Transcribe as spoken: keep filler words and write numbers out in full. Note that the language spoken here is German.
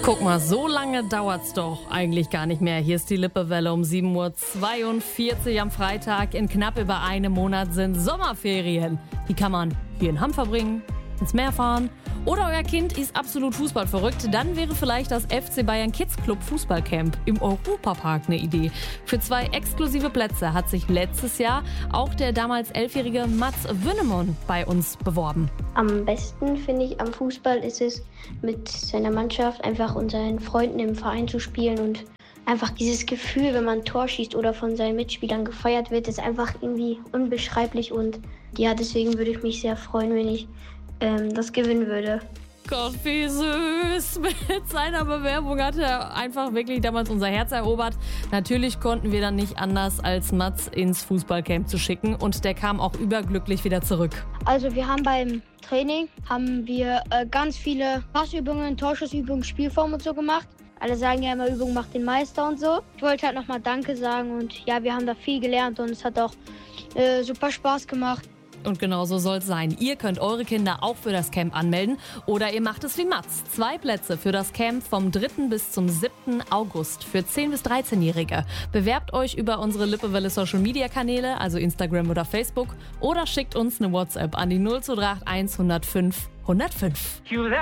Guck mal, so lange dauert's doch eigentlich gar nicht mehr. Hier ist die Lippewelle um sieben Uhr zweiundvierzig am Freitag. In knapp über einem Monat sind Sommerferien. Die kann man hier in Hamm verbringen, ins Meer fahren. Oder euer Kind ist absolut fußballverrückt. Dann wäre vielleicht das F C Bayern Kids Club Fußballcamp im Europapark eine Idee. Für zwei exklusive Plätze hat sich letztes Jahr auch der damals elfjährige Mats Wünnemon bei uns beworben. Am besten, finde ich, am Fußball ist es, mit seiner Mannschaft einfach und seinen Freunden im Verein zu spielen und einfach dieses Gefühl, wenn man ein Tor schießt oder von seinen Mitspielern gefeiert wird, ist einfach irgendwie unbeschreiblich und ja, deswegen würde ich mich sehr freuen, wenn ich ähm, das gewinnen würde. Gott, wie süß. Mit seiner Bewerbung hat er einfach wirklich damals unser Herz erobert. Natürlich konnten wir dann nicht anders, als Mats ins Fußballcamp zu schicken. Und der kam auch überglücklich wieder zurück. Also wir haben beim Training haben wir äh, ganz viele Passübungen, Torschussübungen, Spielformen und so gemacht. Alle sagen ja immer, Übung macht den Meister und so. Ich wollte halt nochmal Danke sagen und ja, wir haben da viel gelernt und es hat auch äh, super Spaß gemacht. Und genau so soll es sein. Ihr könnt eure Kinder auch für das Camp anmelden oder ihr macht es wie Mats. Zwei Plätze für das Camp vom dritten bis zum siebten August für zehn- bis dreizehnjährige. Bewerbt euch über unsere Lippewelle Social Media Kanäle, also Instagram oder Facebook, oder schickt uns eine WhatsApp an die null zwei drei acht eins null null fünf null null fünf.